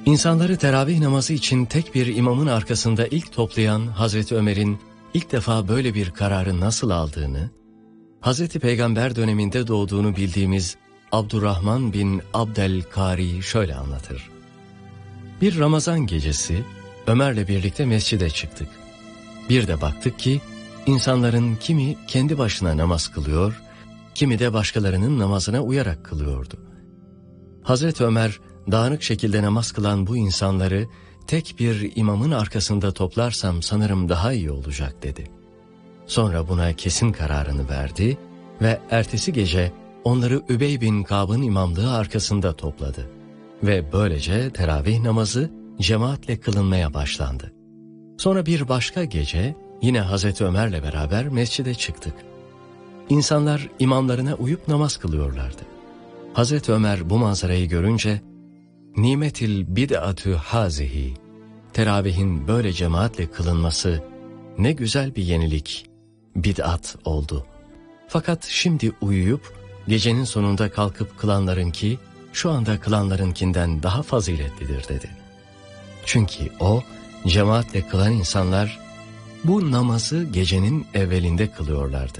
İnsanları teravih namazı için tek bir imamın arkasında ilk toplayan Hazreti Ömer'in ilk defa böyle bir kararı nasıl aldığını, Hazreti Peygamber döneminde doğduğunu bildiğimiz Abdurrahman bin Abdelkari şöyle anlatır. Bir Ramazan gecesi Ömer'le birlikte mescide çıktık. Bir de baktık ki insanların kimi kendi başına namaz kılıyor, kimi de başkalarının namazına uyarak kılıyordu. Hazreti Ömer dağınık şekilde namaz kılan bu insanları tek bir imamın arkasında toplarsam sanırım daha iyi olacak dedi. Sonra buna kesin kararını verdi ve ertesi gece onları Übey bin Kâb'ın imamlığı arkasında topladı. Ve böylece teravih namazı cemaatle kılınmaya başlandı. Sonra bir başka gece yine Hazreti Ömer'le beraber mescide çıktık. İnsanlar imamlarına uyup namaz kılıyorlardı. Hazreti Ömer bu manzarayı görünce "Nimetil bid'atü hazihi", teravihin böyle cemaatle kılınması ne güzel bir yenilik, bid'at oldu. Fakat şimdi uyuyup gecenin sonunda kalkıp kılanlarınki şu anda kılanlarınkinden daha faziletlidir dedi. Çünkü o cemaatle kılan insanlar bu namazı gecenin evvelinde kılıyorlardı.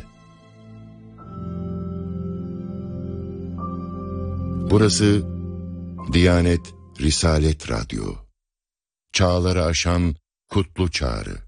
Burası Diyanet Risalet Radyo. Çağları aşan kutlu çağrı.